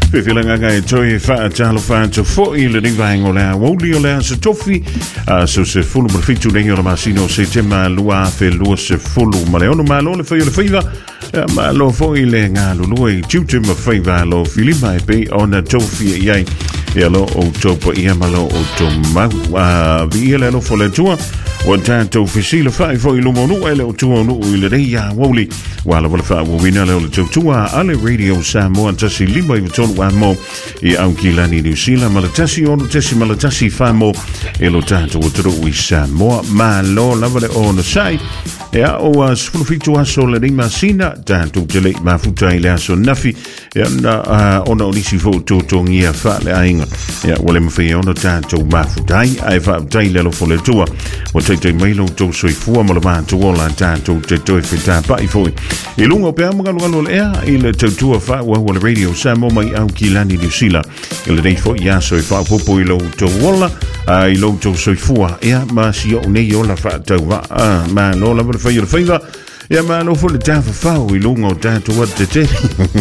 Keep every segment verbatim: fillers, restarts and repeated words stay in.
Bevilanga e toi fa talo fa to fo i le ringa ngola woli ola se tofi so se fulu per fitu le ngora masino se tema lua fe lua se fulu ma le ono ma lo le fa le fiva ma lo fo i le nga lu lu i tutu ma fiva lo filipa e pe ona tofi ai e lo o topo i ma lo o to ma vi le lo fo le tua o tanto fisile fa fo i lo monu e lo tu no i le ria woli wala wala fa wo wina le to tua ale radio Samoa tasi lima i ton wa mo i au kilani New Zealand malatasi ono tasi malatasi fa mo e lo tanto o tro i Samoa ma lo lava le ono sai e o as fulfitu aso le rima sina tanto tele ma futai le aso nafi e ona ona olisi fo to tongia fa le ainga e wala me fe ono tanto ma futai ai fa tai le lo fo le tua o te te mai lo to soi fu mo le ma to wala tanto te to fita pa i foi e lungo pe amo galo le ea i le to tua fa wa wala radio Samoa mai au kilani New Zealand e le dei fo ia soi fa popo i lo to wala ai lo to soi fu ia ma si o nei o la fa to va ma lo la fa io fa ia ma lo fo le ta fa i lungo tanto what te te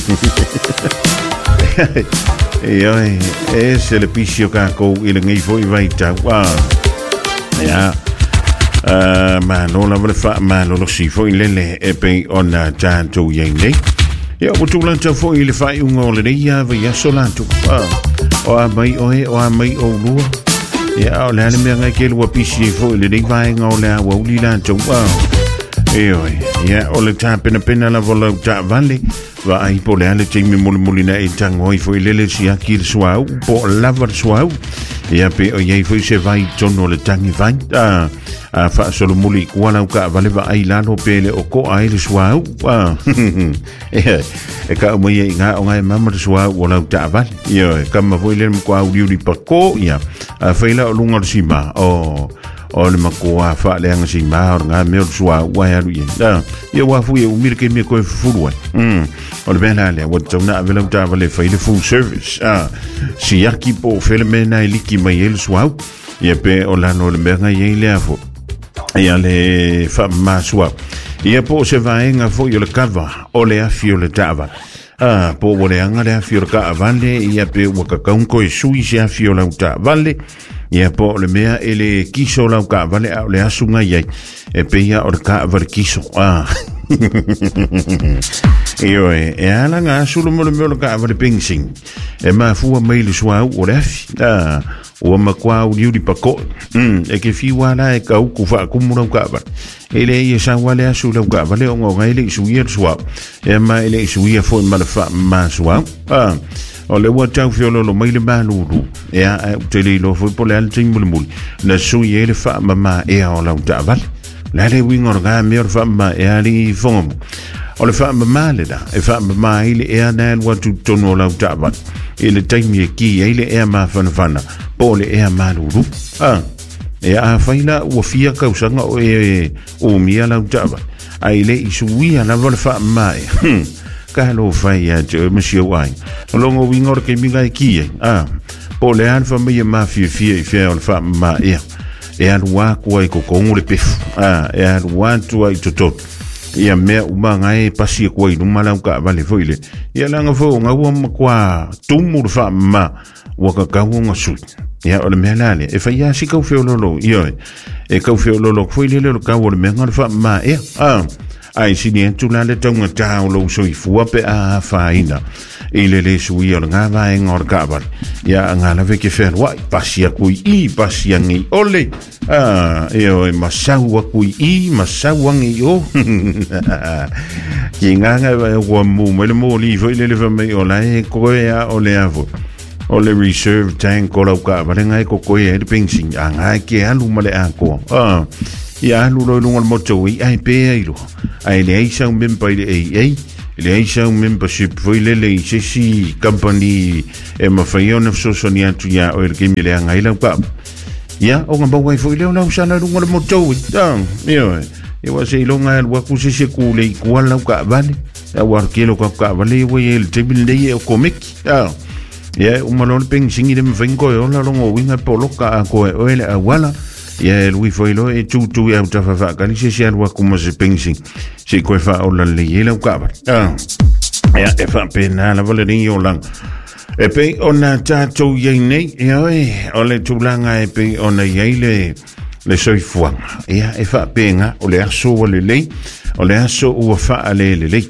e e se le pisio ka ko i le ngai fo i vai ta wa ia ma lo la fa ma lo si fo i lele e pe ona tanto ye nei ia o tu lan ta fo i le fa i un ole ia va ia solanto o a mai o e o a mai o lu ia o le me ngai ke lo pisi fo i le nei vai ngole a wo li lan to wa Eo, ia o le ta pena pena la vola ta vale va ai po le ale te mi mol molina e tango i foi lele si akir suau po lavar suau ia pe o ia foi se vai tono le tangi vai a a fa solo muli kuala ka vale va ai lano pele o ko ai le suau a e e ka mo ia nga o nga mama le suau o la ta vale ia ka ma foi le ko au di pa ko ia a faila o lunga si ma o o le makoa fa le anga si ma nga me sua wa ya lu ya ya wa fu ya umir ke me ko fu wa mm o le bena le wa tona vela ta vale fa ile full service ah si ya ki po felme na ili ki mai el sua ya pe o la no le benga ye le afo ya le fa ma sua ya po se va en afo yo le kava o le afio le tava ah po wo le anga le afio ka vale ya pe wa ka kaunko e sui se afio la ta vale ia po le mea ele kiso lau ka vale au le asunga iai e peia o le ka vale kiso ah io e e ala nga sulu mo le meo le ka vale pingsing e ma fua mai le suau o le afi ah o ma kwa u liu di pako mm e ke fi wala e ka uku fa ku mo ka vale ele ia sa wale asu lau ka vale o nga ele su ia suau e ma ele su ia fo ma le fa ma suau ah o le wa tau fiolo lo mai le malulu e a te le lo foi pole al ting mul na su ye le fa mama e o la ta val la le wing or ga me or fa ma e ali fom o le fa mama le da e fa mama ile e na wa tu tono la ta val e le time ye ki ile e ma fa na pole e malulu ah e a faila o fia ka usanga o e o mia la ta val ai le isuia na val fa ma e ka lo fai ya je monsieur wai longo wingor ke mi ngai ki ah po le an fa me ma fi fi fi al fa ma e e al wa ko ai ko ko le pef ah e al wa tu ai to to ia me u ma ngai pasi ko i numa la ka vale foile ia langa fo nga wa kwa tumu fa ma wa ka ka nga su ia o le me la le e fa ya si ka fe lolo ia e ka fe lolo foile le ka wo le me nga fa ma e ah ai sini tu la le tonga tau lo so i fu pe a faina ile le sui o nga va en or kabar ya nga la ve ke fer wa pasia kui i pasia ngi ole ah io e masawa kui i masawa ngi o ki nga nga wa mu me le mo li vo ile le va me o la e ko ya o le avo o le reserve tank ko la ka va nga ko ko e pensing nga ke alu male a ko ah ia lulo lungal moto i ai pe ai lo ai le ai sa member ai ai le ai sa membership foi le le se si company e ma faiona so sonia tu ya o ke mi le ngai la pa ia o ngamba wai foi le na usana lungal moto i tang io e wa se longa wa ku se se ku le ku la ka vale a war ke lo ka ka vale we el te bil le o comic ah ia o malon peng singi de vengo o la longo winga polo ka ko o ele wala ia lui foi lo e tu tu ia ta fa ka ni se se alwa como se pensing se ko fa o la le le ka ba ah ia e fa pena la vole ni o lang E pe ona tātou iei nei, e oe, o le tūlanga e pe ona iei le, le soifuanga. Ia e wha penga, o le aso o le lei, o le aso ua wha le le lei.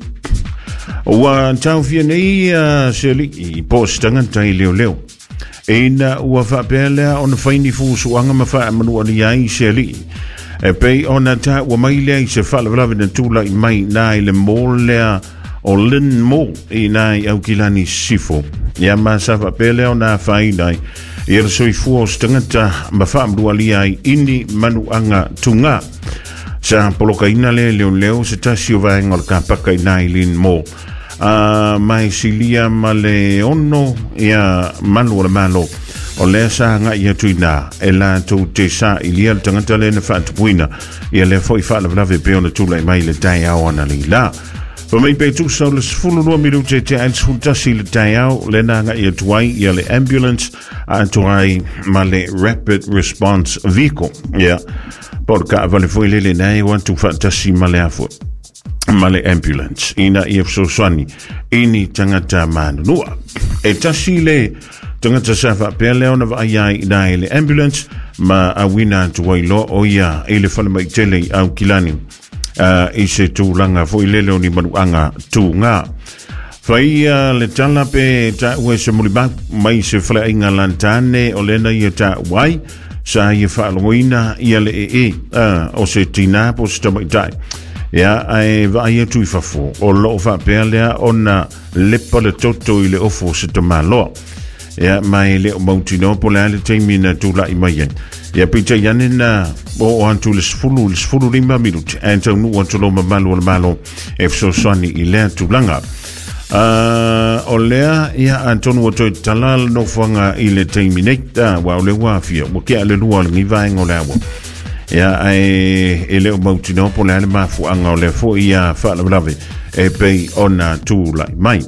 Ua tau fia nei uh, se li i pōstanga tai leo leo. E ina ua wha pēlea ona whaini fūsuanga ma wha manua li ai se li. E pe ona ta ua mai lea i se wha la vlawe na tūla i mai nā i le mōlea o Lynn Mo i nai au kilani sifo. Ia ma sa wha pēlea o nā whainai. I era soi fua o stangata ma wha mrua li ai ini manuanga tunga. Sa poloka ina le leo leo se tasi o vaenga o ka paka i nai Lynn Mo. Uh, mai silia ma le ono ia manu o le malo. O lea sa nga ia tuina e la tau te sa i lia tangata le na wha tupuina. Ia le fo i wha la vlave pe o na tula i mai le tai au ana li la. Pa mai pe tu sa le sfulu lua miru te te ails huntasi le tai au le na nga ia tuai ia le ambulance a tuai ma le rapid response vehicle. Ia por ka vale foi le le nai wan tu fantasi ma le afu. Ma le ambulance ina i so swani ini tangata manua e tasi le tangata safa pele ona va ai dai le ambulance ma awina tu wailo o ia e le fala mai tele au kilani uh, i se tūlanga fo i lele oni manuanga tūnga fai uh, le tala pe ta ue se muliba mai se fala inga lantane o lena i ta wai sa i whaalongoina i le e e uh, o se tina po se tamai tai. Ia, ai vai tu i fafo, o lo fa pelea ona lepa le toto i le ofo se te maloa. Ia, mai le o mautino po le ale teimina tu la i mai. Ia, pita yane na o antu le sfulu, le sfulu lima minuti, anta unu antu lo mamalo le malo, e fso swani i lea tu langa. Uh, o lea, ia, antonu o toi talal no fanga i le teimineta, wa o le wafia, wa kia le lua le ngivaeng o le awa. Ia ai e leo mautino po le ale mafuanga o le fo ia whaalaulawe e pei ona tūlai mai.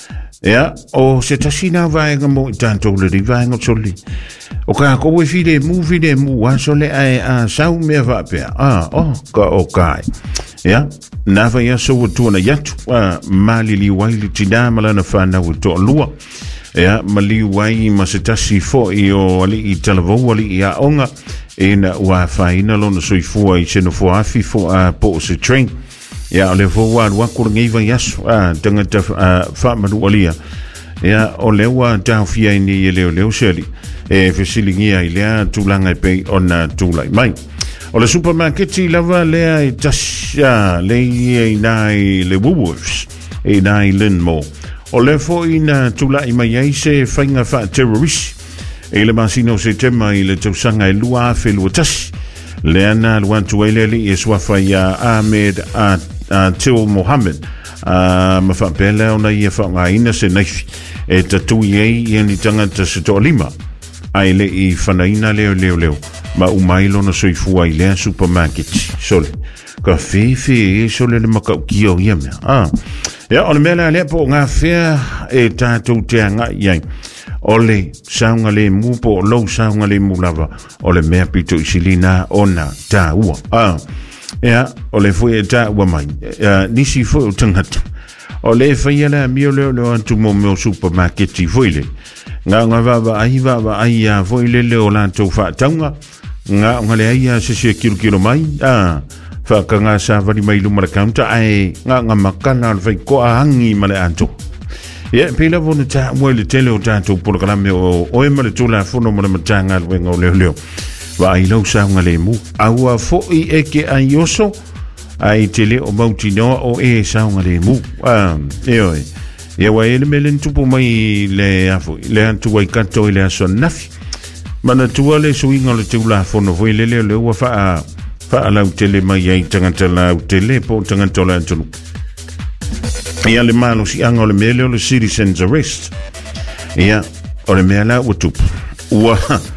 Ia o se tasina vaenga mo i tātou le rivaenga toli. O ka kowe fide mu fide mu waso le ai a sau mea whapea. Ah, oh, ka o kai. Ia, nawa ia so tuana yatu. Ah, mali li waili tina malana whana wuto lua. Ia, mali wai ma se tasi fo i o ali i talavou ali i a onga. Ena ua whaina lona soifua i seno fo afi fo a po se train. Ia o le fo wa rua kurangi vai aso a tangata whamanu alia. Ia o le ua tau fia ini i leo leo seli. E fesilingia i lea tūlanga i pei ona tūlai mai. O le supermarketi lava lea i tasha le i nai le Woolworths. E nai Lynn Mo. O le fo ina tūlai mai ai se whainga wha terrorist. E le masino se tema i le tausanga e lua afe lua tasi. Le ana luantu eileli e swafa ia Ahmed Til Mohammed. Ma whapele ona i e whanga ina se naifi. E tatui ei i ani tangata se toa lima. Ai le i whanaina leo leo leo. Ma umailo na soifua i lea supermarket. Sole. Ka fefe e sole le makau kio ia mea. Ah. Ia o le mea lea po ngā whea e tātou te anga iai. Ole saunga le mupo o lau saunga le mulava o le mea pito isilina ona tā ua. Ah, ea, o le fwe e tā ua mai. Uh, nisi fwe o tangata. O le whaia la mio leo leo antu mo meo supermarketi fwe le. Nga nga vava ai vava ai a fwe le leo lantou wha taunga. Nga nga le ai a se se kilo kilo mai. Ah, whaka ngā sa vari mai lumara kaunta. Ai, nga nga makana al whai koa hangi ma le antou. Ia, yeah, pila vonu ta mwele tele o tātou polokalame o oe ma le tūla whono ma le matanga alwenga o leo leo. Wa ai lau saunga le mu. Aua fo i eke ai oso, ai tele o mauti noa o e saunga le mu. Um, e oe. Ia wa ele me len tupu mai le afu, le antu wai kato i le aso nafi. Mana tua le suinga le tūla whono fo i le leo leo wa faa, faa lau tele mai ai tangata lau tele po tangata lau antunu. Ia le malo si anga o le mele o le citizens arrest. Ia o le mea la utupu. Ua